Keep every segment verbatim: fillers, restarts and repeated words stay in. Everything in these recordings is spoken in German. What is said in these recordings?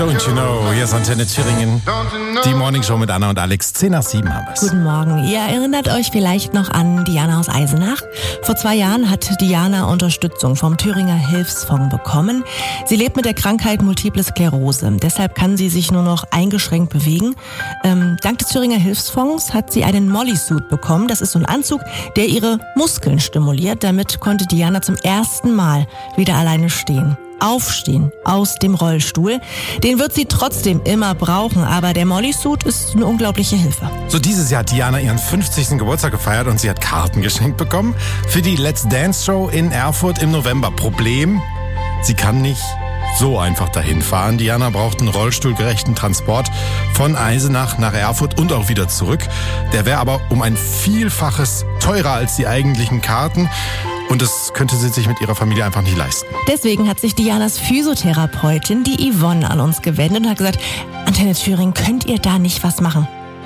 Don't you know, hier ist Antenne Thüringen. Die Morning Show mit Anna und Alex. zehn nach sieben haben wir es. Guten Morgen. Ihr erinnert euch vielleicht noch an Diana aus Eisenach. Vor zwei Jahren hat Diana Unterstützung vom Thüringer Hilfsfonds bekommen. Sie lebt mit der Krankheit Multiple Sklerose. Deshalb kann sie sich nur noch eingeschränkt bewegen. Ähm, dank des Thüringer Hilfsfonds hat sie einen Molly-Suit bekommen. Das ist so ein Anzug, der ihre Muskeln stimuliert. Damit konnte Diana zum ersten Mal wieder alleine stehen. Aufstehen aus dem Rollstuhl. Den wird sie trotzdem immer brauchen, aber der Molly-Suit ist eine unglaubliche Hilfe. So, dieses Jahr hat Diana ihren fünfzigsten Geburtstag gefeiert und sie hat Karten geschenkt bekommen für die Let's Dance Show in Erfurt im November. Problem, sie kann nicht so einfach dahin fahren. Diana braucht einen rollstuhlgerechten Transport von Eisenach nach Erfurt und auch wieder zurück. Der wäre aber um ein Vielfaches teurer als die eigentlichen Karten. Und das könnte sie sich mit ihrer Familie einfach nicht leisten. Deswegen hat sich Dianas Physiotherapeutin, die Yvonne, an uns gewendet und hat gesagt, Antenne Thüringen, könnt ihr da nicht was machen?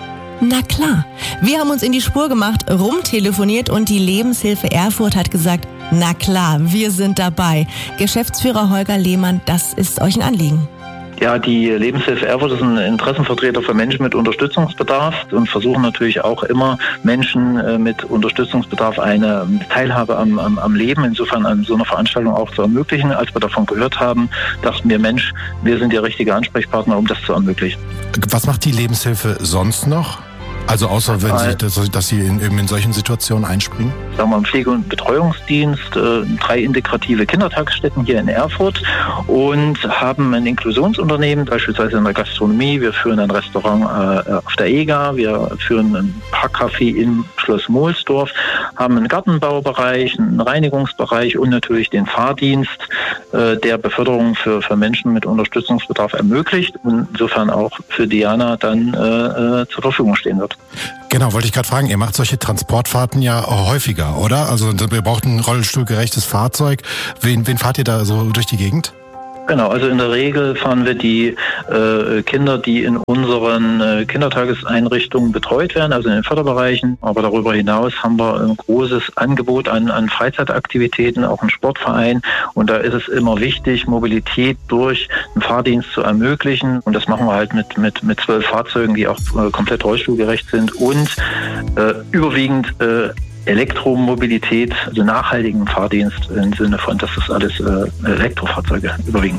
Na klar. Wir haben uns in die Spur gemacht, rumtelefoniert und die Lebenshilfe Erfurt hat gesagt, na klar, wir sind dabei. Geschäftsführer Holger Lehmann, das ist euch ein Anliegen. Ja, die Lebenshilfe Erfurt ist ein Interessenvertreter für Menschen mit Unterstützungsbedarf und versuchen natürlich auch immer Menschen mit Unterstützungsbedarf eine Teilhabe am, am, am Leben, insofern an so einer Veranstaltung auch zu ermöglichen. Als wir davon gehört haben, dachten wir, Mensch, wir sind der richtige Ansprechpartner, um das zu ermöglichen. Was macht die Lebenshilfe sonst noch? Also außer wenn Sie, dass, dass Sie in, eben in solchen Situationen einspringen? Sagen wir im Pflege- und Betreuungsdienst, äh, drei integrative Kindertagesstätten hier in Erfurt und haben ein Inklusionsunternehmen, beispielsweise in der Gastronomie. Wir führen ein Restaurant äh, auf der Ega, wir führen ein Parkcafé im Schloss Mohlsdorf, haben einen Gartenbaubereich, einen Reinigungsbereich und natürlich den Fahrdienst, äh, der Beförderung für, für Menschen mit Unterstützungsbedarf ermöglicht und insofern auch für Diana dann äh, äh, zur Verfügung stehen wird. Genau, wollte ich gerade fragen, ihr macht solche Transportfahrten ja häufiger, oder? Also wir brauchen ein rollstuhlgerechtes Fahrzeug. Wen, wen fahrt ihr da so durch die Gegend? Genau, also in der Regel fahren wir die äh, Kinder, die in unseren äh, Kindertageseinrichtungen betreut werden, also in den Förderbereichen. Aber darüber hinaus haben wir ein großes Angebot an, an Freizeitaktivitäten, auch einen Sportverein. Und da ist es immer wichtig, Mobilität durch einen Fahrdienst zu ermöglichen. Und das machen wir halt mit mit mit zwölf Fahrzeugen, die auch äh, komplett rollstuhlgerecht sind und äh, überwiegend äh, Elektromobilität, also nachhaltigen Fahrdienst im Sinne von, dass das alles äh, Elektrofahrzeuge überwiegend.